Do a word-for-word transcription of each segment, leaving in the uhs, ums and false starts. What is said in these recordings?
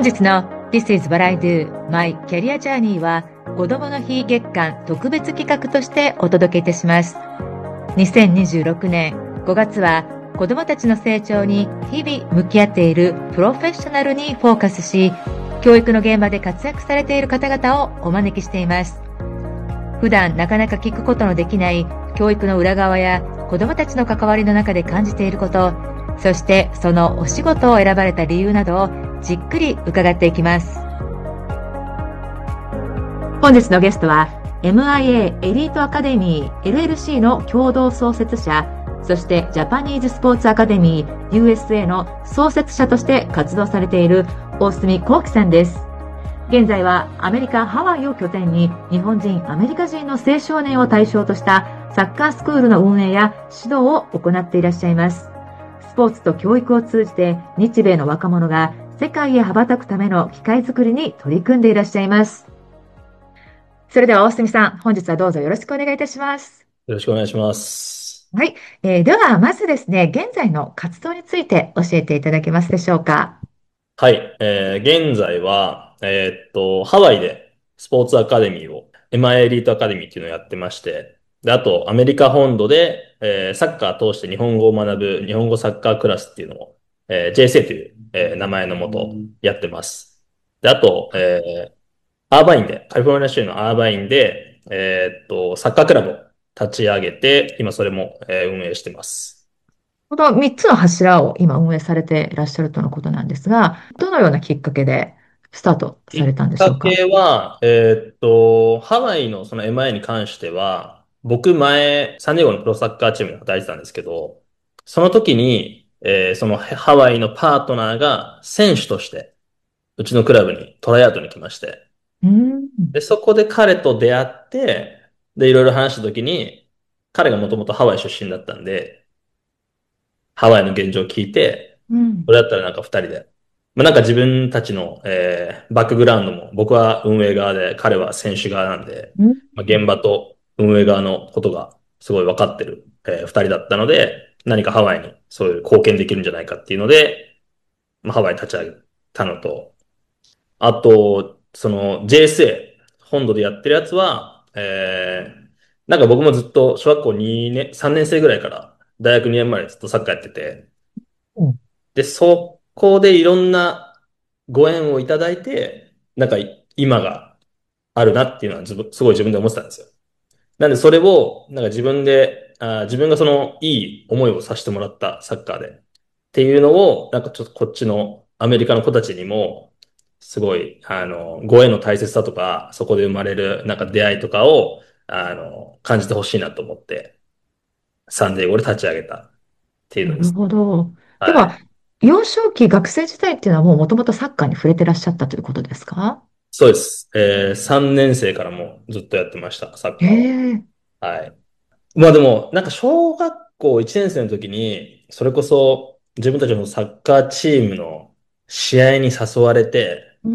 本日の This is What I Do My Career Journey は子供の日月間特別企画としてお届けいたします。にせんにじゅうろくねんごがつは子供たちの成長に日々向き合っているプロフェッショナルにフォーカスし、教育の現場で活躍されている方々をお招きしています。普段なかなか聞くことのできない教育の裏側や子供たちの関わりの中で感じていること、そしてそのお仕事を選ばれた理由などをじっくり伺っていきます。本日のゲストは エムアイエー エリートアカデミー エルエルシー の共同創設者、そしてジャパニーズスポーツアカデミー ユーエスエー の創設者として活動されている大隅幸輝さんです。現在はアメリカ・ハワイを拠点に日本人、アメリカ人の青少年を対象としたサッカースクールの運営や指導を行っていらっしゃいます。スポーツと教育を通じて日米の若者が世界へ羽ばたくための機会づくりに取り組んでいらっしゃいます。それでは大隅さん、本日はどうぞよろしくお願いいたします。 よろしくお願いします。 はい、えー、ではまずですね、現在の活動について教えていただけますでしょうか。 はい、えー、現在は、えーっと、ハワイでスポーツアカデミーを、エムアイエー エリートアカデミーっていうのをやってまして、で、あと、アメリカ本土で、えーサッカー通して日本語を学ぶ日本語サッカークラスっていうのを、えー ジェイエスエー という、えー名前のもとやってます。で、あと、えーアーバインで、カリフォルニア州のアーバインで、えーっと、サッカークラブを立ち上げて、今それも、えー運営してます。 このみっつの柱を今運営されていらっしゃるとのことなんですが、どのようなきっかけでスタートきっされたんでしょうか。 かけは、えーっと、ハワイのその エムアイ に関しては、僕前、サンディエゴのプロサッカーチームで働いてたんですけど、その時に、えーそのハワイのパートナーが選手として、うちのクラブにトライアウトに来まして、 うん。 で、そこで彼と出会って、で、いろいろ話した時に、彼がもともとハワイ出身だったんで、ハワイの現状を聞いて、 うん。 それだったらなんか二人で。まあ、なんか自分たちの、えーバックグラウンドも、僕は運営側で、彼は選手側なんで、 うん。 まあ、現場と運営側のことがすごい分かってる、えー二人だったので、何かハワイにそういう貢献できるんじゃないかっていうので、まあ、ハワイ立ち上げたのと、あと、その ジェイエスエー、本土でやってるやつは、えーなんか僕もずっと小学校にねん、さんねん生ぐらいから大学にねんまでずっとサッカーやってて、 うん。 で、そこでいろんなご縁をいただいて、なんか今があるなっていうのは自分、すごい自分で思ってたんですよ。なんでそれを、なんか自分で、あー、自分がそのいい思いをさせてもらったサッカーでっていうのを、なんかちょっとこっちのアメリカの子たちにも、すごい、あの、ご縁の大切さとか、そこで生まれるなんか出会いとかを、あの、感じてほしいなと思って、サンデーゴで立ち上げたっていうなるのです。 ほど。では、 はい。 幼少期、学生時代っていうのはもうもともとサッカーに触れてらっしゃったということですか？ そうです。えー、さんねん生からもずっとやってました、サッへカーは。 え。 はい。まあでも、なんか小学校いちねん生の時に、それこそ自分たちのサッカーチームの試合に誘われて、 うん。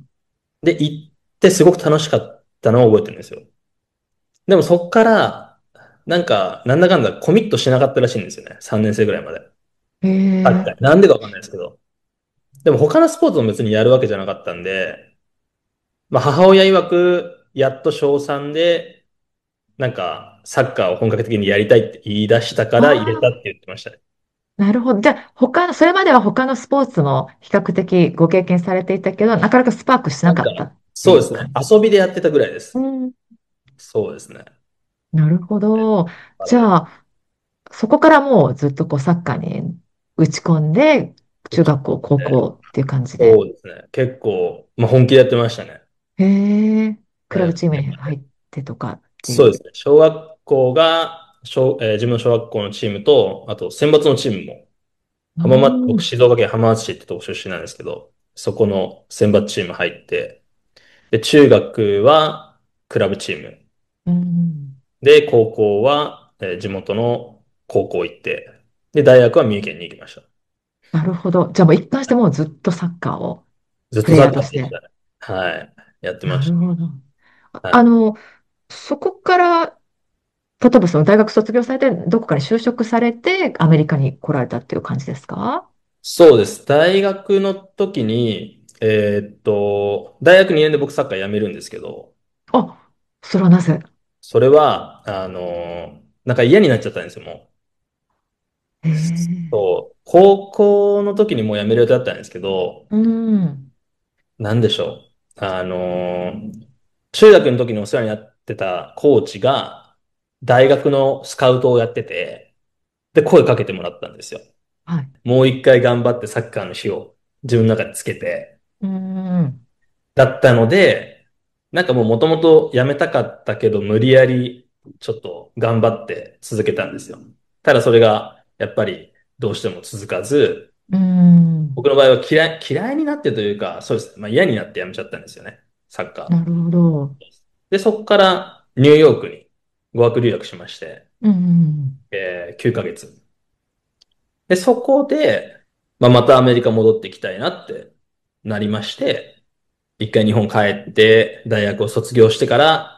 で、行ってすごく楽しかったのを覚えてるんですよ。でもそっから、なんか、なんだかんだコミットしなかったらしいんですよね。さんねん生ぐらいまで。 へ確かに。 え。 なんでかわかんないですけど。でも他のスポーツも別にやるわけじゃなかったんで、まあ母親曰く、やっと小さんで、なんか、サッカーを本格的にやりたいって言い出したから入れたっああ、 て言ってましたね。 なるほど。じゃあ、他の、それまでは他のスポーツも比較的ご経験されていたけど、なかなかスパークしなんか、 なかったってそうですね。 いう感じ。 遊びでやってたぐらいです。 うん。 そうですね。 なるほど。 まだね。 じゃあ、そこからもうずっとこうサッカーに打ち込んで、中学校、高校っていう感じで。 そうですね。結構、まあ、本気でやってましたね。 へえ、クラブチームに入ってとかっていう。 そうですね。小学校が、小えー自分の小学校のチームと、あと選抜のチームも、 う浜松、僕ん。 静岡県浜松市ってとこ出身なんですけど、そこの選抜チーム入って、で、中学はクラブチーム。 うん。 で、高校は、えー地元の高校行って、で、大学は三重県に行きました。 なるほど。じゃあもう一貫してもうずっとサッカーをプレイずっとサッカヤーとして。 ーでしたね。はい。やってましなるほど。あた。はい。 あの、そこから、例えばその大学卒業されて、どこかに就職されて、アメリカに来られたっていう感じですか？ そうです。大学の時に、 えーっと、大学にねんで僕サッカー辞めるんですけど、 あ、それはなぜ？ それは、あの、なんか嫌になっちゃったんですよ、もえう。 え。 そう、高校の時にもう辞める予定だったんですけど、 うん。 なんでしょう。あの、中学の時にお世話になってたコーチが、大学のスカウトをやってて、で、声かけてもらったんですよ。 はい。 もう一回頑張ってサッカーの火を自分の中でつけて、 うん。 だったので、なんかもう元々やめたかったけど、無理やりちょっと頑張って続けたんですよ。ただそれが、やっぱりどうしても続かず、 うん。 僕の場合は嫌い、嫌いになってというか、そうですね。まあ嫌になってやめちゃったんですよね。サッカー。 なるほど。 で、そこからニューヨークに語学留学しまして、 うん。 えー、きゅうかげつ。で、そこで、まあ、またアメリカ戻ってきたいなってなりまして、一回日本帰って大学を卒業してから、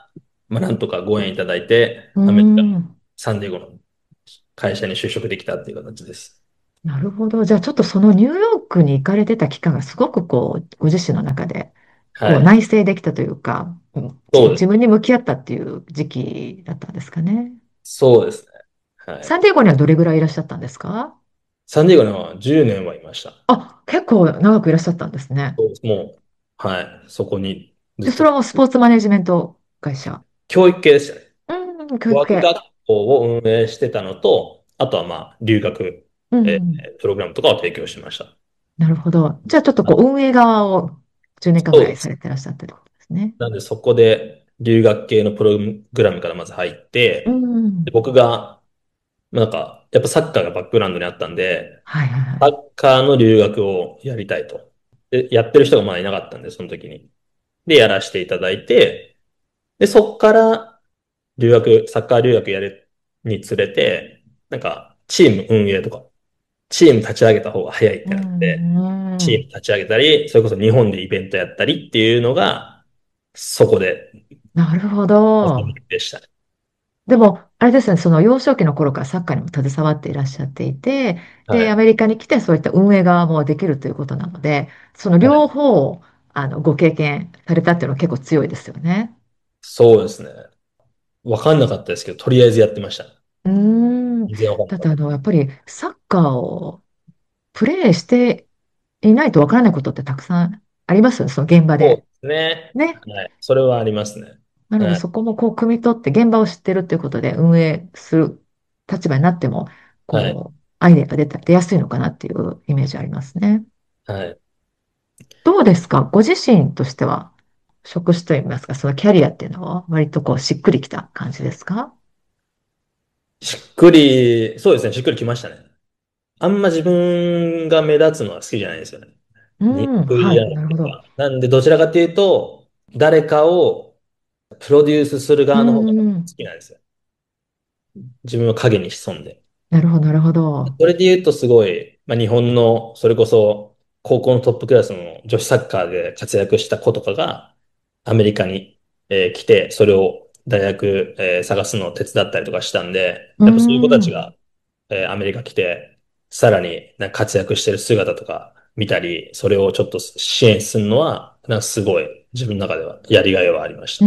まあ、なんとかご縁いただいて、 うアメリカ、 ん。 サンディエゴの会社に就職できたっていう形です。 なるほど。じゃあちょっとそのニューヨークに行かれてた期間がすごくこう、ご自身の中で、こうはい。 内省できたというか、うんじそうです。 自分に向き合ったっていう時期だったんですかね。 そうですね。はい。 サンディエゴにはどれぐらいいらっしゃったんですか？ サンディエゴにはじゅうねんはいました。 あ、結構長くいらっしゃったんですね。 そうです。もう、はい。そこにで、 ずっと、 それはもうスポーツマネジメント会社。 教育系でしたね。 うん、教育系。 語学学校を運営してたのと、あとはまあ、留学、 うえん、 ープログラムとかを提供してました。 なるほど。じゃあちょっとはい。 こう、運営側をじゅうねんかんぐそうです。 らいされてらっしゃったってことですね。 なんでそこで留学系のプログラムからまず入っうて、でん。 僕が、まあなんか、やっぱサッカーがバックグラウンドにあったんで、 はいはいはい。 サッカーの留学をやりたいと。で、やってる人がまだいなかったんで、その時に。で、やらせていただいて、で、そっから留学、サッカー留学やるにつれて、なんか、チーム運営とか、チーム立ち上げた方が早いっうてなって、 ん、うん。 チーム立ち上げたり、それこそ日本でイベントやったりっていうのが、そこで、 なるほ初めど。 てでしたね。 でも、あれですね、その幼少期の頃からサッカーにも携わっていらっしゃっていて、で、アはい。 メリカに来てそういった運営側もできるということなので、そのはい。 両方、あの、ご経験されたっていうのは結構強いですよね。 そうですね。わかんなかったですけど、とりあえずやってました。 うーん。 全然わかんなかった。 だってあの、やっぱりサッカーをプレイしていないとわからないことってたくさんありますよね、その現場で。 そうですね。 ね。 はい。それはありますね。 なので、 はい。 そこもこう、汲み取って、現場を知ってるっていうことで運営する立場になっても、 はい。 こう、アイデアが出た、出やすいのかなっていうイメージありますね。 はい。 どうですかご自身としては、職種といいますか、そのキャリアっていうのは、割とこう、しっくりきた感じですか？ しっくり、そうですね。しっくりきましたね。あんま自分が目立つのは好きじゃないんですよね。 うん、はい、 憎いやなるほど。 っていうか。なんで、どちらかというと、誰かをプロデュースするう側の方が好ん、 きなんですよ。自分は影に潜んで。 なるほど、なるほど。 それで言うとすごい、まあ、日本の、それこそ、高校のトップクラスの女子サッカーで活躍した子とかが、アメリカに、えー来て、それを大学、えー探すのを手伝ったりとかしたんで、 うやっぱそういう子たちん、 が、えーアメリカ来て、さらになんか活躍してる姿とか見たり、それをちょっと支援するのは、なんかすごい自分の中ではやりがいはありましうん、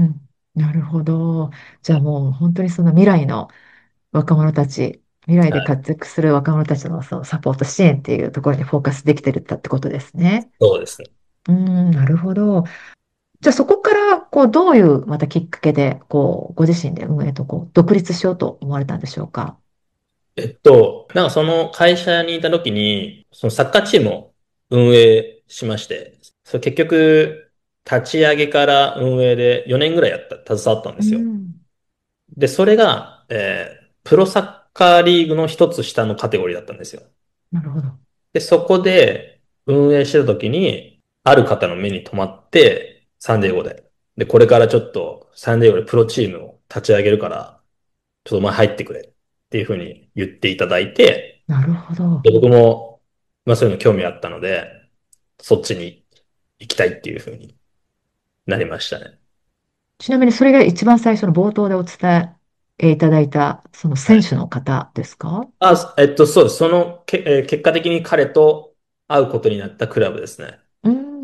なるほど。じゃあもう本当にその未来の若者たち、未来た。 ではい。 活躍する若者たちのそのサポート支援っていうところにフォーカスできてるってことですね。 そうですね。 うん、なるほど。じゃあそこから、こう、どういうまたきっかけで、こう、ご自身で運営とこう、独立しようと思われたんでしょうか？ えっと、なんかその会社にいた時に、そのサッカーチームを運営しまして、それ結局、立ち上げから運営でよねんぐらいやった、携わったんでうすよ。 ん、 で、それが、えープロサッカーリーグの一つ下のカテゴリーだったんですよ。 なるほど。 で、そこで運営してた時に、ある方の目に留まって、サンディエゴで。で、これからちょっとサンディエゴでプロチームを立ち上げるから、ちょっとお前入ってくれっていうふうに言っていただいて、 なるほど。 で僕も、まあそういうの興味あったので、そっちに行きたいっていうふうになりましたね。 ちなみにそれが一番最初の冒頭でお伝えいただいた、そのはい。 選手の方ですか？ あ、えっと、そうです。そのけ、えー結果的に彼と会うことになったクラブですね。 うー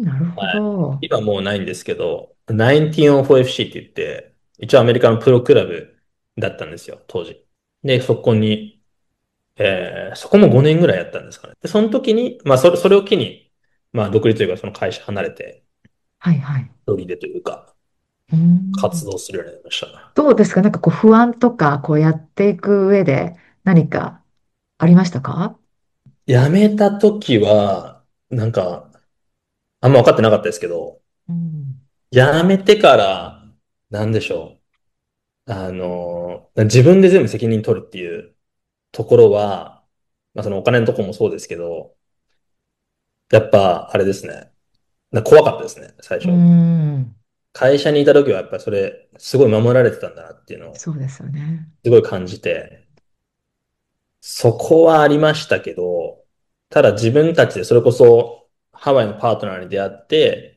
ん、なるほはい。 ど。 今もうないんですけど、ナインティーンオーフォーエフシー って言って、一応アメリカのプロクラブだったんですよ、当時。で、そこに、えーそこもごねんぐらいやったんですかね。で、その時に、まあ、それ、それを機に、まあ、独立というか、その会社離れて、 はいはい。 一人でというか、 う活ん。 動するようになりました。 どうですか？なんかこう不安とか、こうやっていく上で何かありましたか？ 辞めた時は、なんか、あんま分かってなかったですけど、 うん。 辞めてから、なんでしょう。あの、自分で全部責任取るっていうところは、まあそのお金のところもそうですけど、やっぱあれですね。な怖かったですね、最う初。 ん。 会社にいた時はやっぱりそれ、すごい守られてたんだなっていうのを、 そうですよね。 すごい感じて、そこはありましたけど、ただ自分たちでそれこそハワイのパートナーに出会って、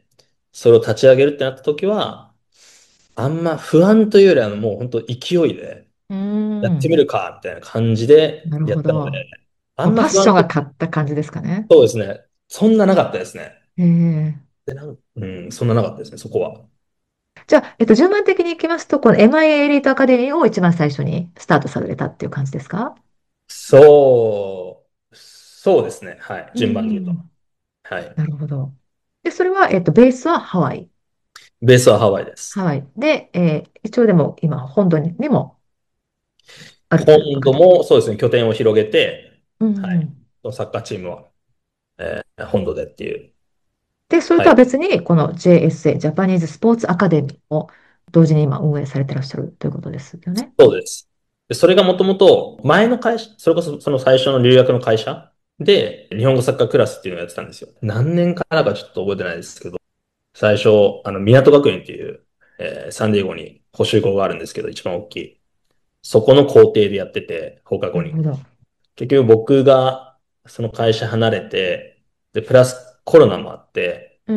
それを立ち上げるってなった時は、あんま不安というよりはもう本当勢いで、 うやってみん。 るか、みたいな感じでなるやったので、 ほど。 あんまもうパッションが不安と、 勝った感じですかね。 そうですね。そんななかったですね。 ええ。 で、なんうん、そんななかったですね、そこは。 じゃあ、えっと、順番的にいきますと、この エムアイエー エーエリートアカデミーを一番最初にスタートされたっていう感じですか？ そう、そうですね。はい。 う順番で言うと。 ん。 はい。 なるほど。で、それは、えっと、ベースはハワイ。 ベースはハワイです。 ハワイ。で、えー一応でも今、本土に、にもあるという今度形。 もそうですね、拠点を広げて、 うはい。 ん。 サッカーチームは、えー本土でっていう。 で、それとははい。 別に、この ジェーエスエー、ジャパニーズスポーツアカデミーを同時に今運営されてらっしゃるということですよね。 そうです。で、それがもともと前の会社、それこそその最初の留学の会社で日本語サッカークラスっていうのをやってたんですよ。何年からかちょっと覚えてないですけど、最初、あの、港学園っていう、えーサンディエゴに補習校があるんですけど、一番大きい。そこの校庭でやってて、放課後に。 なるほど。 結局僕がその会社離れて、で、プラスコロナもあって、 うん。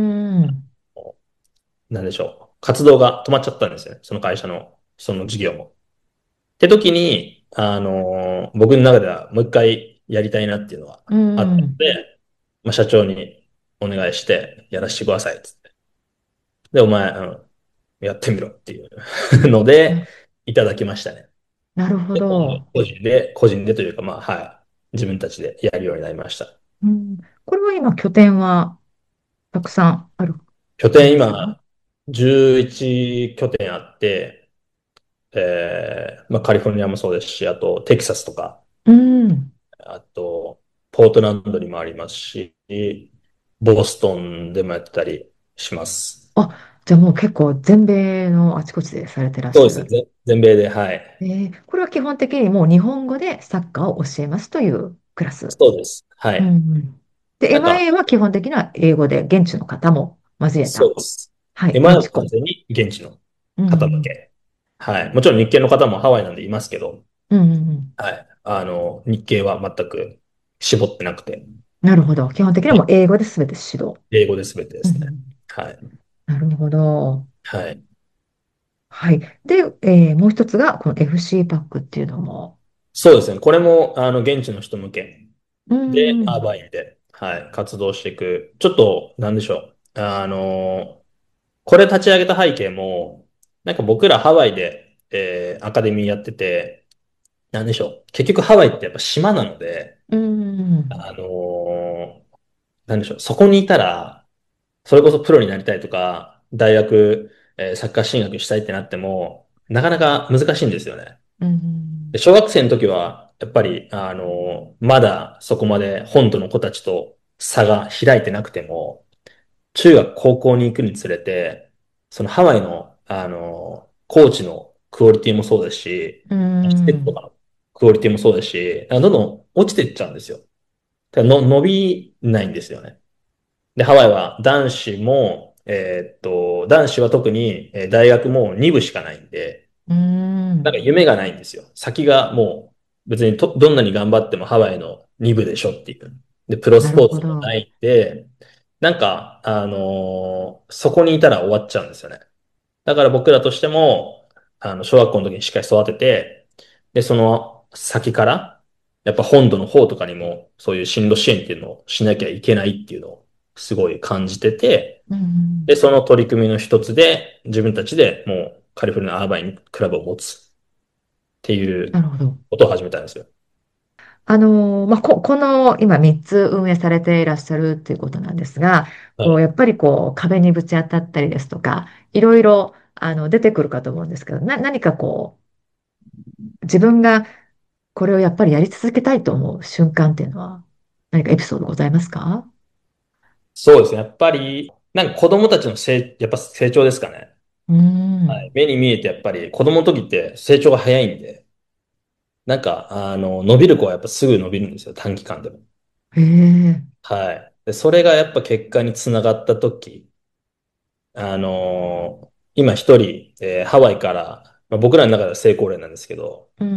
なんでしょう。活動が止まっちゃったんですよね。その会社の、その事業も。って時に、あのー僕の中ではもう一回やりたいなっていうのはうあったのん。 で、まあ、社長にお願いしてやらせてくださいっつって。で、お前、うん、やってみろっていうので、 な、 いただきましたね。 なるほで、今度ど。 個人で、個人でというか、まあ、はい。自分たちでやるようになりました。 うん。これは今、拠点はたくさんある拠感じですか？ 点今、じゅういち拠点あって、えー、まあ、カリフォルニアもそうですし、あと、テキサスとか、 うん。 あと、ポートランドにもありますし、ボストンでもやってたりします。 あ、じゃあもう結構全米のあちこちでされてらっそうですね。 しゃる。 ぜ全米で、はい。 えーこれは基本的にもう日本語でサッカーを教えますというクラス。 そうです。はうんうい。 ん。で、 なんか、 エムアイエー は基本的には英語で現地の方も交えた。 そうです。 はい、 今は現地校。 完全に現地のうんうん。 方だけ。はい。もちろん日系の方もハワイなんでいますけど、 うんうんうん。 はい。あの、日系は全く絞ってなくて、 なるほど。基本的にはもう英語で全て指導。 英語で全てですね。 うんうん。 はい。 なるほど。 はい。 はい。で、えーもう一つがこの エフシー パックっていうのも。 そうですね。これも、あの、現地の人向けうんで、アーうん。 バインで、はい、活動していく。ちょっと、なんでしょう。あの、これ立ち上げた背景も、なんか僕らハワイで、えーアカデミーやってて、なんでしょう。結局ハワイってやっぱ島なので、 うんあの、なんでしょう。そこにいたら、それこそプロになりたいとか、大学、えーサッカー進学したいってなっても、なかなか難しいんですよね。 うん。 で小学生の時は、やっぱり、あの、まだそこまで本土の子たちと差が開いてなくても、中学、高校に行くにつれて、そのハワイの、あの、コーチのクオリティもそうですし、 う施設とん。 かのクオリティもそうですし、どんどん落ちていっちゃうんですよ。だからの伸びないんですよね。で、ハワイは男子も、えーっと、男子は特に、えー大学もに部しかないんで、 うん。 なんか夢がないんですよ。先がもう別にとどんなに頑張ってもハワイのに部でしょっていう。で、プロなるスポーツもなほど。 いんで、なんか、あのーそこにいたら終わっちゃうんですよね。だから僕らとしても、あの、小学校の時にしっかり育てて、で、その先から、やっぱ本土の方とかにも、そういう進路支援っていうのをしなきゃいけないっていうのをすごい感じてて、 うん。 で、その取り組みの一つで、自分たちでもうカリフォルニアアーバインクラブを持つっていうなるほど。 ことを始めたんですよ。 あのーまあ、こ、この今みっつ運営されていらっしゃるっていうことなんですが、こう、 はい。 やっぱりこう、壁にぶち当たったりですとか、いろいろ、あの、出てくるかと思うんですけど、な、何かこう、自分がこれをやっぱりやり続けたいと思う瞬間っていうのは、何かエピソードございますか？ そうですね。やっぱり、なんか子供たちの成、やっぱ成長ですかね。 うーん。 はい。目に見えてやっぱり子供の時って成長が早いんで、なんか、あの、伸びる子はやっぱすぐ伸びるんですよ。短期間でも。 へえ。 はい。で、それがやっぱ結果につながった時、あのー今一人、えーハワイから、まあ、僕らの中では成功例なんですけど、 うん。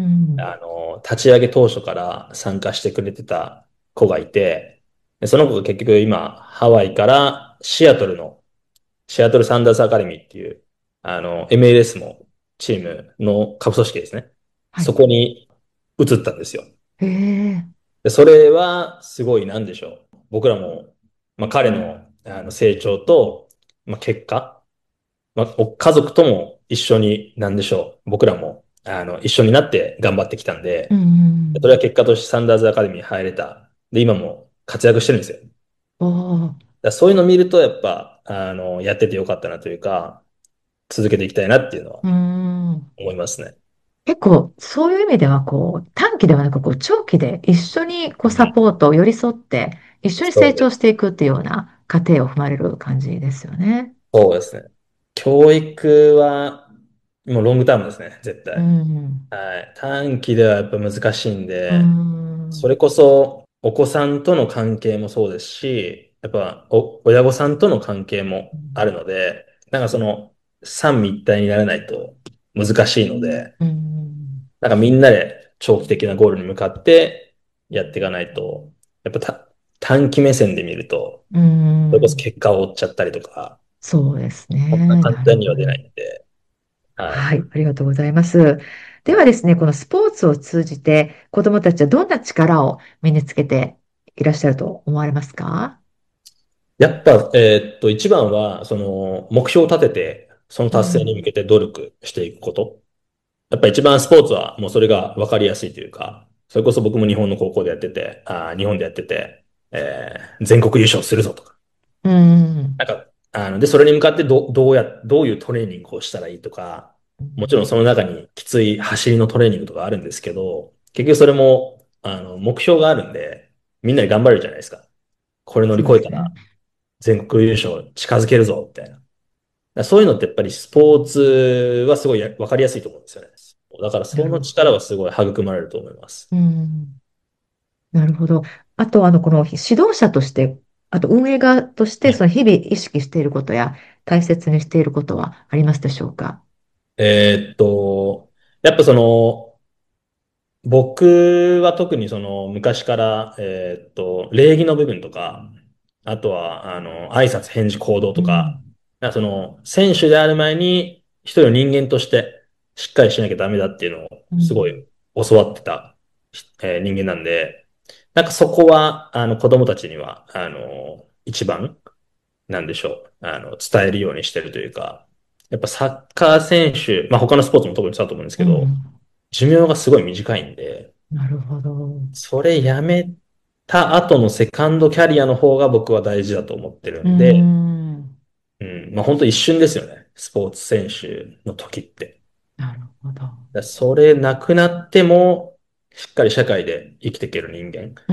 あのー立ち上げ当初から参加してくれてた子がいて、でその子が結局今、ハワイからシアトルの、シアトルサンダースアカデミーっていう、あの、エムエルエス もチームの下部組織ですね。そはい。 こに移ったんですよ。 へえ。 で、それはすごいなんでしょう。僕らも、まあ、彼の、あの成長と、まあ、結果、まあ、お家族とも一緒に、なんでしょう。僕らも、あの、一緒になって頑張ってきたんうで、それはん。 結果としてサンダーズアカデミーに入れた。で、今も活躍してるんですよ。だかおー。 らそういうのを見ると、やっぱ、あの、やっててよかったなというか、続けていきたいなっていうのはうーん。 思いますね。 結構、そういう意味では、こう、短期ではなく、こう、長期で一緒に、こう、サうん。 ポート、寄り添って、一緒に成そうです。 長していくっていうような過程を踏まれる感じですよね。 そうですね。教育は、もうロングタームですね、絶う対。 ん。 はい。短期ではやっぱ難しいんうで、そん。 れこそお子さんとの関係もそうですし、やっぱお親御さんとの関係もあるので、なんかその三位一体にならないと難しいので、 うん。 なんかみんなで長期的なゴールに向かってやっていかないと、やっぱた短期目線で見ると、 うそれこそん。 結果を追っちゃったりとか、 そうですこんなね。 簡なるほど。 単には出ないんで、はい。 はい。ありがとうございます。ではですね、このスポーツを通じて、子どもたちはどんな力を身につけていらっしゃると思われますか？ やっぱ、えーっと、一番は、その、目標を立てて、そのう達成に向けん。 て努力していくこと。やっぱ一番スポーツはもうそれが分かりやすいというか、それこそ僕も日本の高校でやってて、あー、日本でやってて、えー全国優勝するぞとか。 うん。 なんか、あの、で、それに向かってど、どうや、どういうトレーニングをしたらいいとか、もちろんその中にきつい走りのトレーニングとかあるんですけど、結局それも、あの、目標があるんで、みんなで頑張れるじゃないですか。これ乗りそうですね。 越えたら全国優勝近づけるぞ、みたいな。だからそういうのってやっぱりスポーツはすごいやわかりやすいと思うんですよね。だからそのなるほど。 力はすごい育まれると思います。 うん。なるほど。あと、あの、この指導者として、あと運営側として、その日々意識していることや大切にしていることはありますでしょうか？ えーっと、やっぱその、僕は特にその昔から、えーっと、礼儀の部分とか、あとは、あの、挨拶、返事、行動とか、 うん。 なんかその、選手である前に、一人の人間としてしっかりしなきゃダメだっていうのを、 うん。 すごい教わってた、えー人間なんで、なんかそこは、あの、子供たちには、あの、一番、なんでしょう、あの、伝えるようにしてるというか、やっぱサッカー選手、まあ他のスポーツも特にそうだと思うんですけど、 うん。 寿命がすごい短いんで、 なるほど。 それやめた後のセカンドキャリアの方が僕は大事だと思ってるうんで、 ん。 うん、まあ本当一瞬ですよね。スポーツ選手の時って。 なるほど。 だそれなくなっても、しっかり社会で生きていける人間。 うん。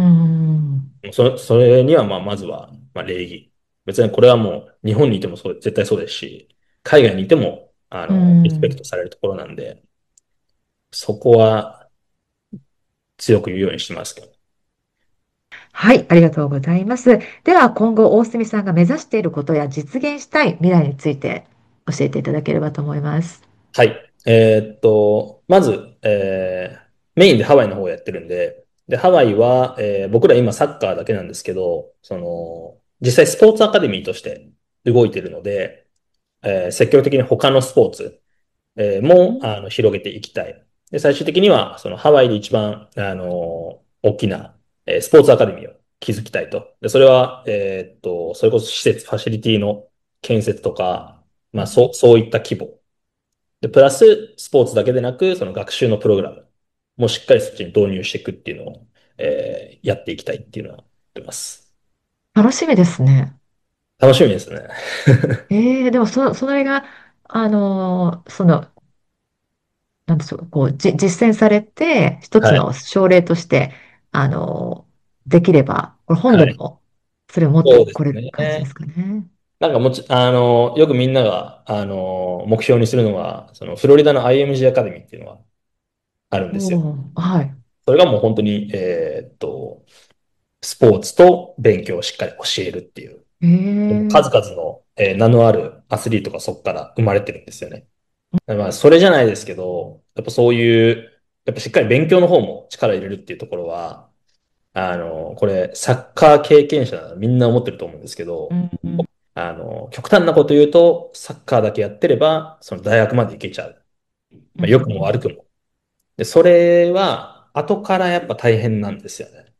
そ、それにはまあまずは、まあ礼儀。別にこれはもう日本にいてもそう、絶対そうですし、海外にいても、あうの、リスペクトん。 されるところなんで、そこは強く言うようにしてますけど。 はい、ありがとうございます。では、今後、大隅さんが目指していることや実現したい未来について教えていただければと思います。 はい。えーっと、まず、えーメインでハワイの方をやってるんで、で、ハワイは、えー僕ら今サッカーだけなんですけど、その、実際スポーツアカデミーとして動いてるので、えー積極的に他のスポーツ、えーも、 うん。 あの、広げていきたい。で、最終的には、そのハワイで一番、あの、大きな、えースポーツアカデミーを築きたいと。で、それは、えーっと、それこそ施設、ファシリティの建設とか、まあ、そう、そういった規模。で、プラス、スポーツだけでなく、その学習のプログラムもしっかりそっちに導入していくっていうのを、えーやっていきたいっていうのは言ってます。 楽しみですね。 楽しみですね。 ええ、でもそ、それが、あのーその、なんでしょう、こう、じ、実践されて、一つはい。 の症例として、あのーできれば、これ本はい。 土にも、それを持ってそうですこれる感じでね。 すかね。 なんかもち、あの、よくみんなが、あの、目標にするのは、そのフロリダの アイエムジー アカデミーっていうのがあるんですよ。 おー、はい。 それがもう本当に、えーっと、スポーツと勉強をしっかり教えるっていう、 え数え、 々の、えー名のあるアスリートがそこから生まれてるんですよね。まあ、それじゃないですけど、やっぱそういう、やっぱしっかり勉強の方も力入れるっていうところは、あの、これ、サッカー経験者ならみんな思ってると思うんですけど、 うん、うん、 あの、極端なこと言うと、サッカーだけやってれば、その大学まで行けちゃう。 うまあ、良くも悪くん、 も。で、それは、後からやっぱ大変なんですよね。 うん、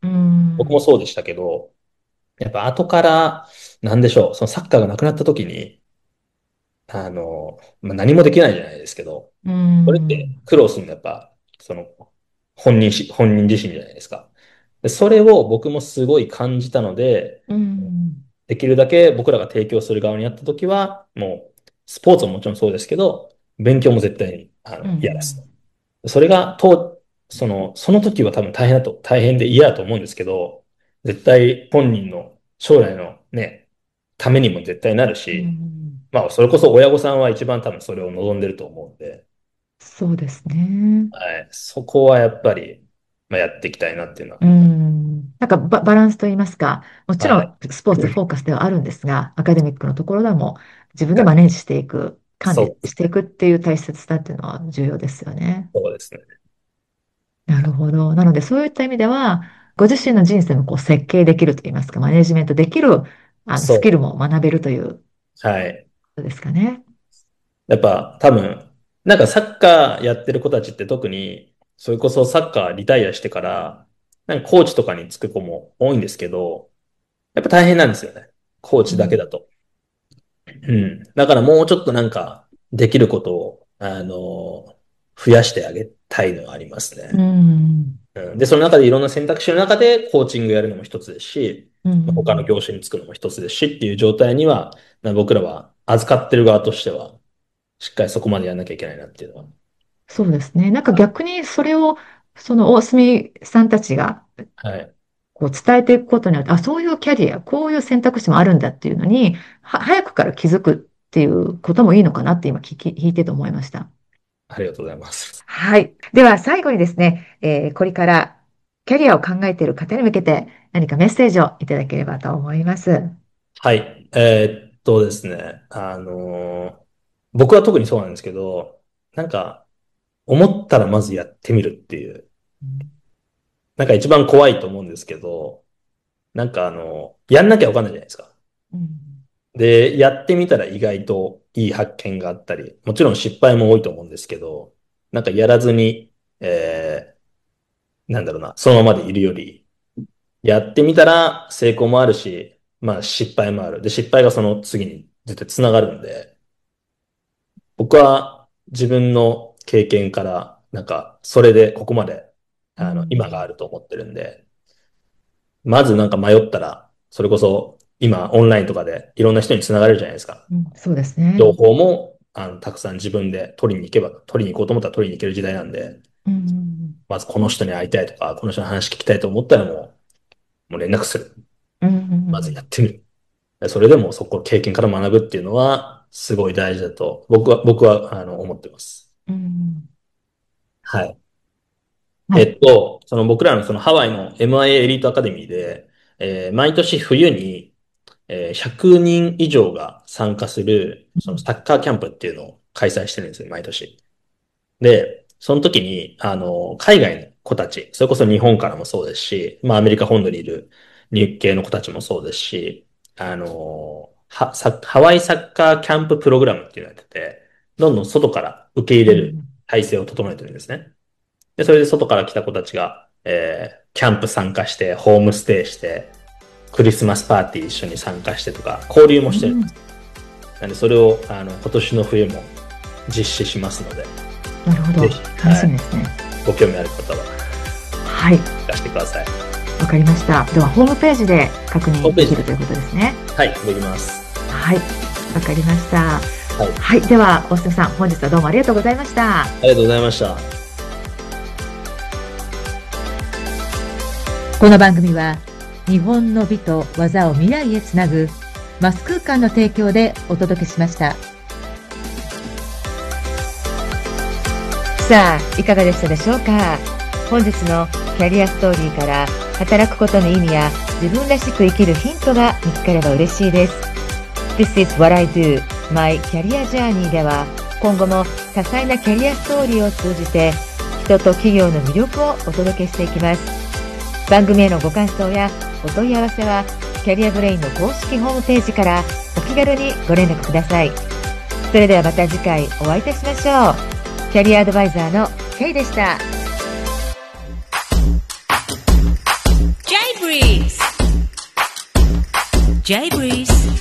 僕もそうでしたけど、やっぱ後から、なんでしょう、そのサッカーがなくなった時に、あの、まあ、何もできないじゃないですけど、 うそれってん、 苦労するのやっぱ、その、本人し、本人自身じゃないですか。で、それを僕もすごい感じたので、 うん、 できるだけ僕らが提供する側にやったときは、もう、スポーツももちろんそうですけど、勉強も絶対に、あうの、嫌です。 ん、 それが、と、その、その時は多分大変だと、大変で嫌だと思うんですけど、絶対本人の将来のね、ためにも絶対なるうし、 ん、 まあ、それこそ親御さんは一番多分それを望んでると思うんで、 そうですね。 はい、そこはやっぱり、まあ、やっていきたいなっていうのは。 うん。なんかバ、バランスといいますか、もちろはい。 んスポーツフォーカスではあるんですが、アカデミックのところでも自分ではい。 マネージしていく、管理そう、 していくっていう大切さっていうのは重要ですよね。 そうですね。 なるほど。なので、そういった意味では、ご自身の人生もこう設計できるといいますか、マネジメントできるあのスキそルも学べるというこう。はい。 とですかね。 やっぱ多分、なんかサッカーやってる子たちって特に、それこそサッカーリタイアしてから、なんかコーチとかにつく子も多いんですけど、やっぱ大変なんですよね。コーチだけうん。 だと。うん。だからもうちょっとなんか、できることを、あの、増やしてあげたいのはありますうね。 ん。 うん。で、その中でいろんな選択肢の中でコーチングやるのも一つですし、 うまあ他のん。 業種につくのも一つですしっていう状態には、まあ僕らは預かってる側としては、しっかりそこまでやんなきゃいけないなっていうのは。 そうですね。なんか逆にそれを、その大隅さんたちがはい。 こう伝えていくことによって、あ、そういうキャリア、こういう選択肢もあるんだっていうのに、は、早くから気づくっていうこともいいのかなって今聞き、聞いてて思いました。 ありがとうございます。 はい。では最後にですね、えーこれからキャリアを考えている方に向けて何かメッセージをいただければと思います。 はい。えーっとですね。あのー僕は特にそうなんですけど、なんか、思ったらまずやってみるっていう、 うん。 なんか一番怖いと思うんですけど、なんかあの、やんなきゃわかんないじゃないですか。 うん。 で、やってみたら意外といい発見があったり、もちろん失敗も多いと思うんですけど、なんかやらずに、えー、なんだろうな、そのままでいるより、やってみたら成功もあるし、まあ失敗もある。で、失敗がその次に絶対繋がるんで、僕は自分の経験から、なんか、それでここまで、 うあの、今がん。 あると思ってるんで、まずなんか迷ったら、それこそ今オンラインとかでいろんな人に繋がれるじゃないですか。 うん、そうですね。 情報も、あの、たくさん自分で取りに行けば、取りに行こうと思ったら取りに行ける時代なんで、 うん。 まずこの人に会いたいとか、この人の話聞きたいと思ったらもう、もう連絡する。 うまずやん。 ってみる。それでもそこ経験から学ぶっていうのは、すごい大事だと、僕は、僕は、あの、思ってます。 うん。 はい。えはい。 っと、その僕らのそのハワイの エムアイエー エリートアカデミーで、えー毎年冬に、えーひゃくにん以上が参加する、そのサッカーキャンプっていうのを開催してるんですよ、毎年。で、その時に、あの、海外の子たち、それこそ日本からもそうですし、まあアメリカ本土にいる日系の子たちもそうですし、あの、は、サハワイサッカーキャンププログラムっていうのをやってて、どんどん外から受け入れるうん。 体制を整えてるんですね。で、それで外から来た子たちが、えー、キャンプ参加して、ホームステイして、 クリスマスパーティー一緒に参加してとか、交流もしてるんです。うん、なんで、それを、あの、今年の冬も実施しますので。 なるほど。楽しみですね。はい、 ご興味ある方は、 はい。 いらしてください。 わかりました。では、ホームページで確認できるということですね。 はい、できます。 はい。わかりました。はい。はい。では、大須さん、本日はどうもありがとうございました。 ありがとうございました。 この番組は、日本の美と技を未来へつなぐ、マス空間の提供でお届けしました。さあ、いかがでしたでしょうか。本日のキャリアストーリーから働くことの意味や自分らしく生きるヒントが見つかれば嬉しいです。This is what I do, my career journey では今後も多彩なキャリアストーリーを通じて人と企業の魅力をお届けしていきます。番組へのご感想やお問い合わせはキャリアブレインの公式ホームページからお気軽にご連絡ください。それではまた次回お会いいたしましょう。キャリアアドバイザーのケイでした。 J-Breeze J-Breeze